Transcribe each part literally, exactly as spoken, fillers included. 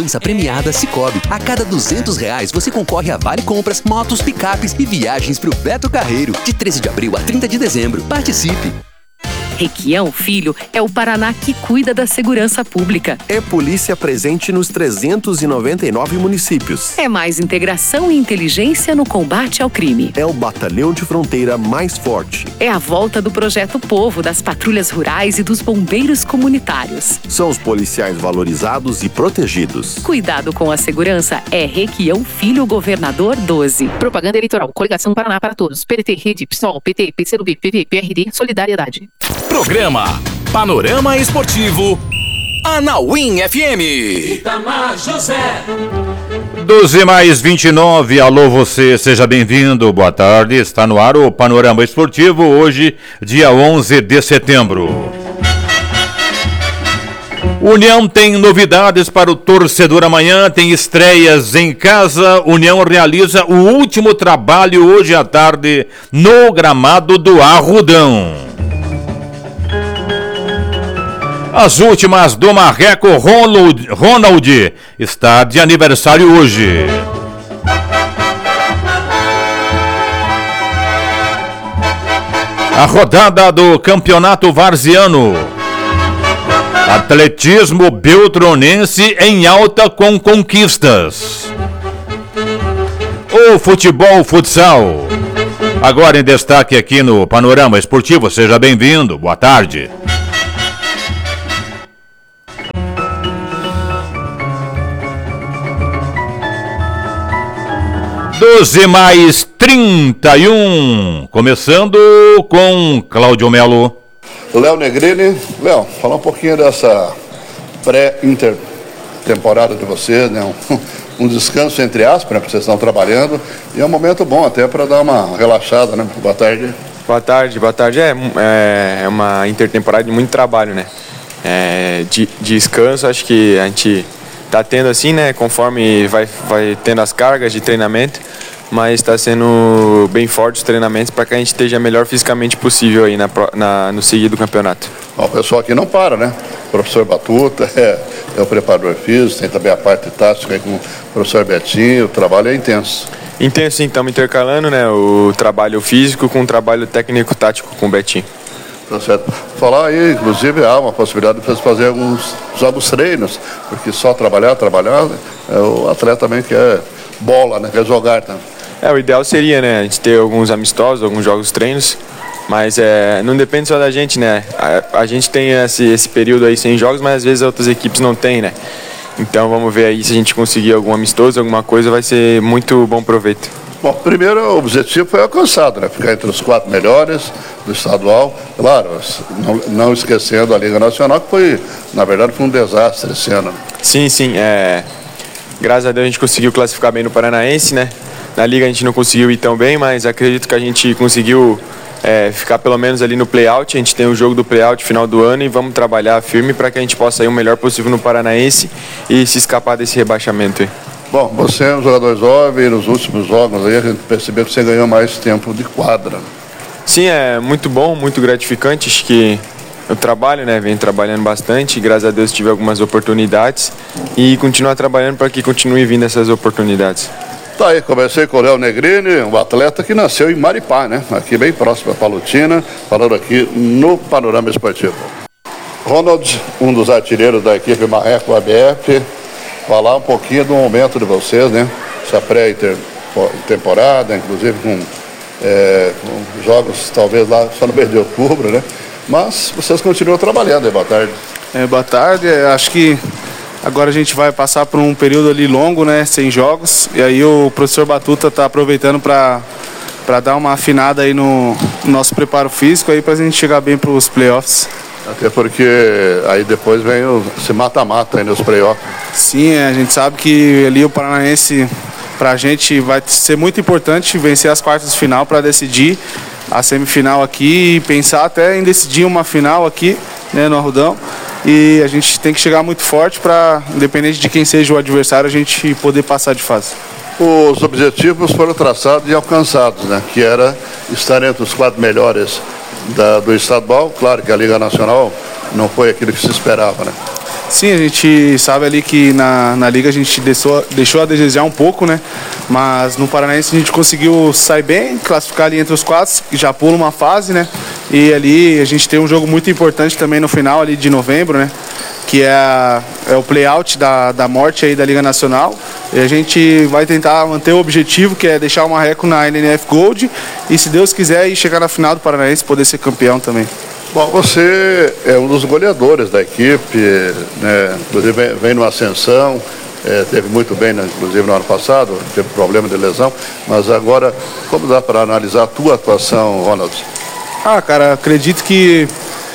Segurança Premiada Sicoob. A cada duzentos reais você concorre a vale compras, motos, picapes e viagens pro Beto Carreiro. De treze de abril a trinta de dezembro. Participe! Requião Filho é o Paraná que cuida da segurança pública. É polícia presente nos trezentos e noventa e nove municípios. É mais integração e inteligência no combate ao crime. É o batalhão de fronteira mais forte. É a volta do Projeto Povo, das patrulhas rurais e dos bombeiros comunitários. São os policiais valorizados e protegidos. Cuidado com a segurança é Requião Filho, Governador doze. Propaganda eleitoral, Coligação Paraná para Todos, P T, Rede, PSOL, P T, P C do B, P V, P R D, Solidariedade. Programa Panorama Esportivo Anauim F M. Itamar José. doze mais vinte e nove, alô você, seja bem-vindo, boa tarde, está no ar o Panorama Esportivo, hoje, dia onze de setembro. União tem novidades para o torcedor amanhã, tem estreias em casa. União realiza o último trabalho hoje à tarde no gramado do Arrudão. As últimas do Marreco. Ronald, Ronald está de aniversário hoje. A rodada do Campeonato Varziano. Atletismo beltronense em alta com conquistas. O futebol futsal. Agora em destaque aqui no Panorama Esportivo. Seja bem-vindo. Boa tarde. doze mais trinta e um, começando com Cláudio Melo. Léo Negrini. Léo, falar um pouquinho dessa pré-intertemporada de vocês, né? Um, um descanso entre aspas, né? Porque vocês estão trabalhando e é um momento bom até para dar uma relaxada, né? Boa tarde. Boa tarde, boa tarde. É, é uma intertemporada de muito trabalho, né? É, de, de descanso, acho que a gente tá tendo assim, né, conforme vai, vai tendo as cargas de treinamento, mas está sendo bem forte os treinamentos para que a gente esteja melhor fisicamente possível aí na, na, no seguir do campeonato. Bom, o pessoal aqui não para, né? O professor Batuta é, é o preparador físico, tem também a parte tática aí com o professor Betinho, o trabalho é intenso. Intenso, sim, estamos intercalando, né, o trabalho físico com o trabalho técnico-tático com o Betinho. Tá certo. Falar aí, inclusive, há uma possibilidade de vocês fazerem alguns jogos treinos, porque só trabalhar, trabalhar, né? É, o atleta também quer bola, né? Quer jogar, tá? É, o ideal seria, né, a gente ter alguns amistosos, alguns jogos treinos, mas é, não depende só da gente, né? A, a gente tem esse, esse período aí sem jogos, mas às vezes outras equipes não têm, né? Então vamos ver aí se a gente conseguir algum amistoso, alguma coisa, vai ser muito bom proveito. Bom, primeiro o objetivo foi alcançado, né? Ficar entre os quatro melhores do estadual. Claro, não, não esquecendo a Liga Nacional, que foi, na verdade, foi um desastre esse ano. Sim, sim. É... Graças a Deus a gente conseguiu classificar bem no Paranaense, né? Na Liga a gente não conseguiu ir tão bem, mas acredito que a gente conseguiu é, ficar pelo menos ali no play-out. A gente tem o jogo do play-out final do ano e vamos trabalhar firme para que a gente possa ir o melhor possível no Paranaense e se escapar desse rebaixamento aí. Bom, você é um jogador jovem e nos últimos jogos aí a gente percebeu que você ganhou mais tempo de quadra. Sim, é muito bom, muito gratificante. Acho que eu trabalho, né? Venho trabalhando bastante. Graças a Deus tive algumas oportunidades e continuar trabalhando para que continue vindo essas oportunidades. Tá aí, conversei com o Léo Negrini, um atleta que nasceu em Maripá, né? Aqui bem próximo a Palutina, falando aqui no Panorama Esportivo. Ronald, um dos artilheiros da equipe Marreco A B F. Falar um pouquinho do momento de vocês, né? Essa pré-temporada, inclusive com, é, com jogos talvez lá só no mês de outubro, né? Mas vocês continuam trabalhando aí, boa tarde. É, boa tarde, acho que agora a gente vai passar por um período ali longo, né? Sem jogos, e aí o professor Batuta está aproveitando para para dar uma afinada aí no, no nosso preparo físico aí para a gente chegar bem para os playoffs. Até porque aí depois vem o se mata-mata aí nos playoffs. Sim, a gente sabe que ali o Paranaense, pra gente, vai ser muito importante vencer as quartas de final para decidir a semifinal aqui e pensar até em decidir uma final aqui, né, no Arrudão. E a gente tem que chegar muito forte para, independente de quem seja o adversário, a gente poder passar de fase. Os objetivos foram traçados e alcançados, né? Que era estar entre os quatro melhores Da, do estadual. Claro que a Liga Nacional não foi aquilo que se esperava, né? Sim, a gente sabe ali que na, na Liga a gente deixou, deixou a desejar um pouco, né? Mas no Paranaense a gente conseguiu sair bem, classificar ali entre os quatro, já pula uma fase, né? E ali a gente tem um jogo muito importante também no final ali de novembro, né? Que é, a, é o play-out da, da morte aí da Liga Nacional. E a gente vai tentar manter o objetivo, que é deixar o Marreco na N N F Gold e, se Deus quiser, ir chegar na final do Paranaense e poder ser campeão também. Bom, você é um dos goleadores da equipe, né? Inclusive vem, vem numa ascensão, é, teve muito bem, né? Inclusive no ano passado, teve problema de lesão, mas agora, como dá para analisar a tua atuação, Ronald? Ah, cara, acredito que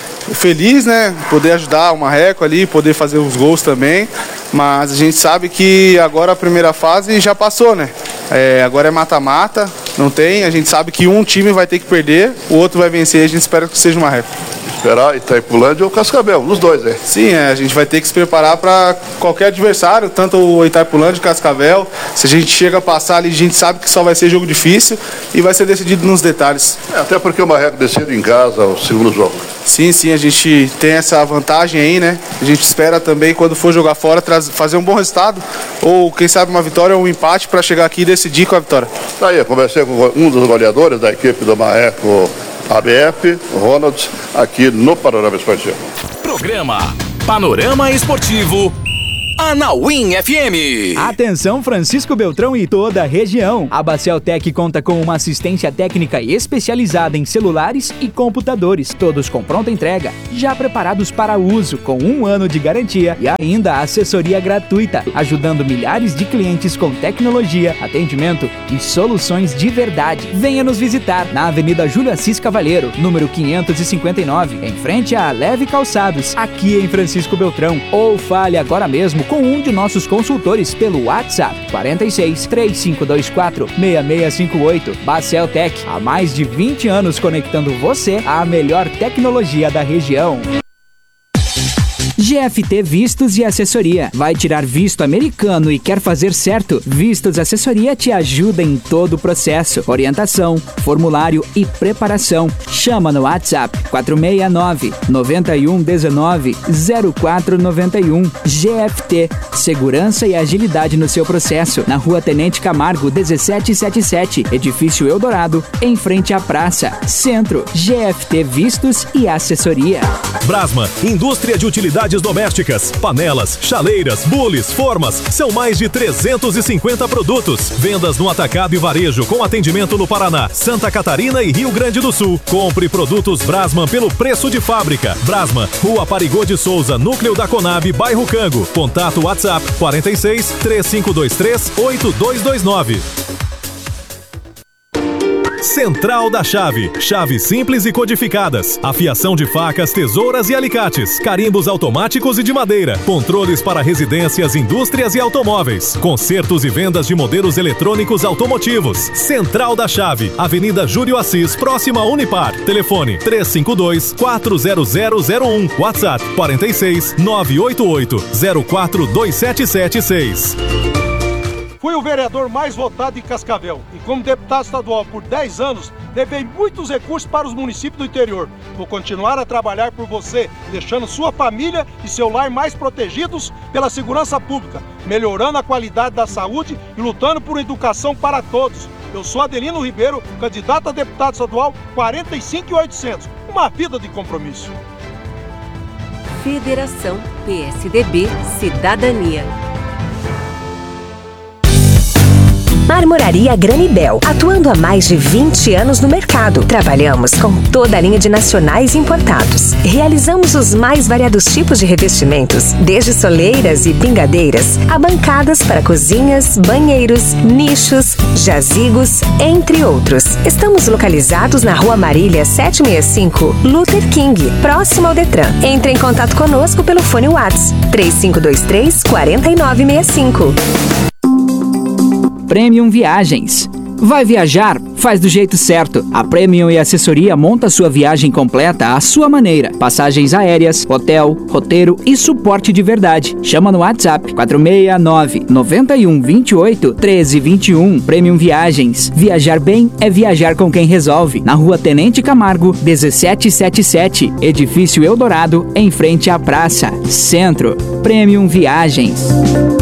feliz, né? Poder ajudar o Marreco ali, poder fazer os gols também, mas a gente sabe que agora a primeira fase já passou, né? É, agora é mata-mata, não tem, a gente sabe que um time vai ter que perder, o outro vai vencer, a gente espera que seja o Marreco. Esperar Itaipulândia ou Cascavel, os dois, né? Sim, é, a gente vai ter que se preparar para qualquer adversário, tanto o Itaipulândia e o Cascavel. Se a gente chega a passar ali, a gente sabe que só vai ser jogo difícil e vai ser decidido nos detalhes. É, até porque o Marreco decide em casa o segundo jogo. Sim, sim, a gente tem essa vantagem aí, né? A gente espera também, quando for jogar fora, fazer um bom resultado, ou quem sabe uma vitória ou um empate para chegar aqui e decidir com a vitória. Tá aí, eu conversei com um dos goleadores da equipe do Marreco A B F, Ronald, aqui no Panorama Esportivo. Programa Panorama Esportivo Anauim F M. Atenção, Francisco Beltrão e toda a região. A Baceltec conta com uma assistência técnica especializada em celulares e computadores, todos com pronta entrega, já preparados para uso, com um ano de garantia e ainda assessoria gratuita, ajudando milhares de clientes com tecnologia, atendimento e soluções de verdade. Venha nos visitar na Avenida Júlio Assis Cavalheiro, número quinhentos e cinquenta e nove, em frente à Leve Calçados, aqui em Francisco Beltrão, ou fale agora mesmo com um de nossos consultores pelo WhatsApp quarenta e seis, três cinco dois quatro, seis seis cinco oito. Baceltec, há mais de vinte anos conectando você à melhor tecnologia da região. G F T Vistos e Assessoria. Vai tirar visto americano e quer fazer certo? Vistos Assessoria te ajuda em todo o processo. Orientação, formulário e preparação. Chama no WhatsApp quatro seis nove, nove um um nove, zero quatro nove um. G F T, segurança e agilidade no seu processo. Na Rua Tenente Camargo, dezessete setenta e sete, Edifício Eldorado, em frente à praça. Centro, G F T Vistos e Assessoria. Brasma, indústria de utilidades domésticas, panelas, chaleiras, bules, formas, são mais de trezentos e cinquenta produtos. Vendas no atacado e varejo com atendimento no Paraná, Santa Catarina e Rio Grande do Sul. Compre produtos Brasman pelo preço de fábrica. Brasman, Rua Parigô de Souza, Núcleo da Conab, bairro Cango. Contato WhatsApp quarenta e seis, três cinco dois três, oito dois dois nove. Central da Chave. Chaves simples e codificadas. Afiação de facas, tesouras e alicates. Carimbos automáticos e de madeira. Controles para residências, indústrias e automóveis. Consertos e vendas de modelos eletrônicos automotivos. Central da Chave. Avenida Júlio Assis, próxima a Unipar. Telefone três cinco dois, quatro zero zero zero um. WhatsApp quarenta e seis, nove oito oito, zero quatro dois sete sete seis. Fui o vereador mais votado em Cascavel e, como deputado estadual por dez anos, levei muitos recursos para os municípios do interior. Vou continuar a trabalhar por você, deixando sua família e seu lar mais protegidos pela segurança pública, melhorando a qualidade da saúde e lutando por educação para todos. Eu sou Adelino Ribeiro, candidato a deputado estadual quarenta e cinco mil e oitocentos. Uma vida de compromisso. Federação P S D B Cidadania. Marmoraria Granibel, atuando há mais de vinte anos no mercado. Trabalhamos com toda a linha de nacionais importados. Realizamos os mais variados tipos de revestimentos, desde soleiras e pingadeiras, a bancadas para cozinhas, banheiros, nichos, jazigos, entre outros. Estamos localizados na Rua Marília setecentos e sessenta e cinco, Luther King, próximo ao Detran. Entre em contato conosco pelo fone WhatsApp três cinco dois três, quatro nove seis cinco. Premium Viagens. Vai viajar? Faz do jeito certo. A Premium e Assessoria monta sua viagem completa à sua maneira. Passagens aéreas, hotel, roteiro e suporte de verdade. Chama no WhatsApp quatro seis nove, nove um dois oito, um três dois um. Premium Viagens. Viajar bem é viajar com quem resolve. Na Rua Tenente Camargo, dezessete setenta e sete. Edifício Eldorado, em frente à praça. Centro. Premium Viagens.